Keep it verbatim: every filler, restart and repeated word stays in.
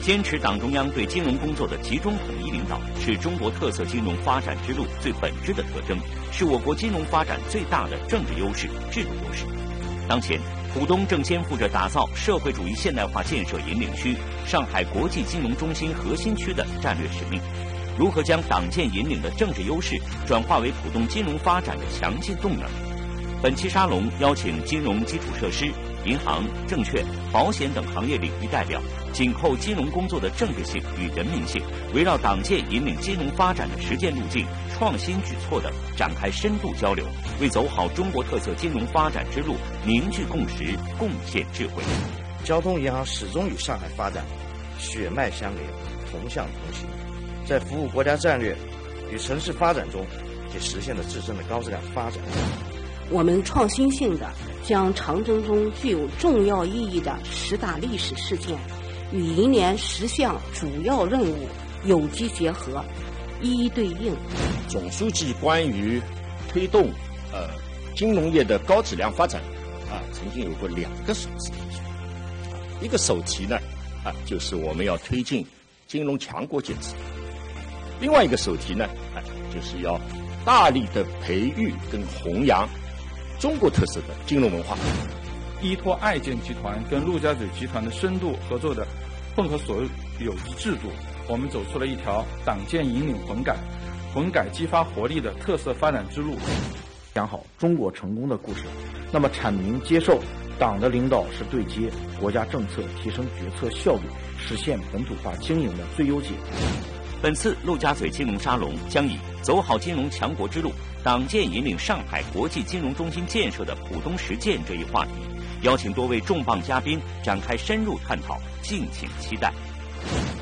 坚持党中央对金融工作的集中统一领导，是中国特色金融发展之路最本质的特征，是我国金融发展最大的政治优势、制度优势。当前，浦东正肩负着打造社会主义现代化建设引领区、上海国际金融中心核心区的战略使命。如何将党建引领的政治优势转化为浦东金融发展的强劲动能？本期沙龙邀请金融基础设施、银行、证券、保险等行业领域代表，紧扣金融工作的政治性与人民性，围绕党建引领金融发展的实践路径、创新举措等展开深度交流，为走好中国特色金融发展之路凝聚共识、贡献智慧。 交通银行始终与上海发展血脉相连，同向同行，在服务国家战略与城市发展中，也实现了自身的高质量发展。 我们创新性的将长征中具有重要意义的十大历史事件与一年十项主要任务有机结合，一一对应。 总书记关于推动呃金融业的高质量发展啊，曾经有过两个首次提出，一个首题呢啊，就是我们要推进金融强国建设；另外一个首题呢啊，就是要大力的培育跟弘扬中国特色的金融文化。 依托爱建集团跟陆家嘴集团的深度合作的混合所有制度，我们走出了一条党建引领混改、混改激发活力的特色发展之路。 讲好中国成功的故事，那么阐明接受党的领导是对接国家政策，提升决策效率，实现本土化经营的最优解。 本次陆家嘴金融沙龙将以走好金融强国之路，党建引领上海国际金融中心建设的浦东实践这一话题，邀请多位重磅嘉宾展开深入探讨，敬请期待。